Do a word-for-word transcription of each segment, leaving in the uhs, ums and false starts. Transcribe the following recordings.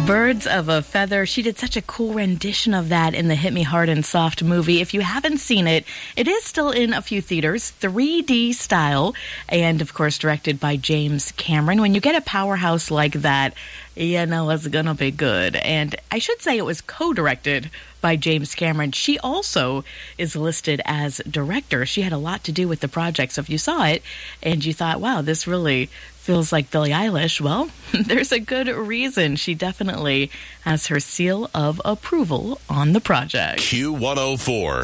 Birds of a Feather. She did such a cool rendition of that in the Hit Me Hard and Soft movie. If you haven't seen it, it is still in a few theaters, three D style, and of course directed by James Cameron. When you get a powerhouse like that, you know it's gonna be good. And I should say it was co-directed by James Cameron. She also is listed as director. She had a lot to do with the project. So if you saw it and you thought, wow, this really feels like Billie Eilish, well, there's a good reason. She definitely has her seal of approval on the project. Q one oh four.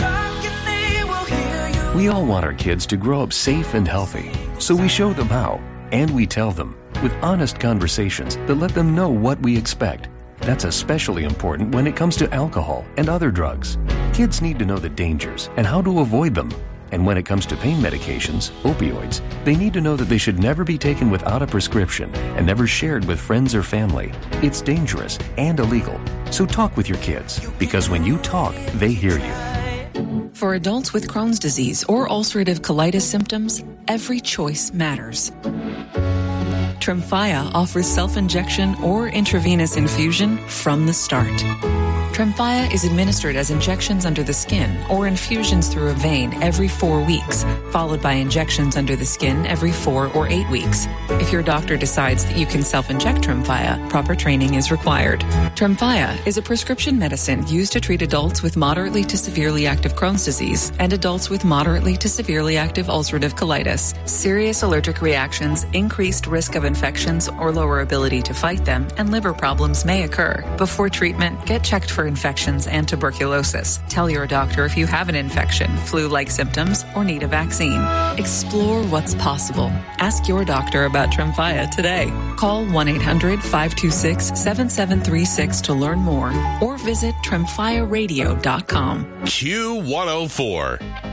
We all want our kids to grow up safe and healthy, so we show them how, and we tell them with honest conversations that let them know what we expect. That's especially important when it comes to alcohol and other drugs. Kids need to know the dangers and how to avoid them. And when it comes to pain medications, opioids, they need to know that they should never be taken without a prescription and never shared with friends or family. It's dangerous and illegal. So talk with your kids, because when you talk, they hear you. For adults with Crohn's disease or ulcerative colitis symptoms, every choice matters. Tremfya offers self-injection or intravenous infusion from the start. Tremfya is administered as injections under the skin or infusions through a vein every four weeks, followed by injections under the skin every four or eight weeks. If your doctor decides that you can self-inject Tremfya, proper training is required. Tremfya is a prescription medicine used to treat adults with moderately to severely active Crohn's disease and adults with moderately to severely active ulcerative colitis. Serious allergic reactions, increased risk of infections or lower ability to fight them, and liver problems may occur. Before treatment, get checked for infections and tuberculosis. Tell your doctor if you have an infection, flu-like symptoms, or need a vaccine. Explore what's possible. Ask your doctor about Tremfya today. Call one eight hundred five two six seven seven three six to learn more or visit tremfya radio dot com. Q one oh four.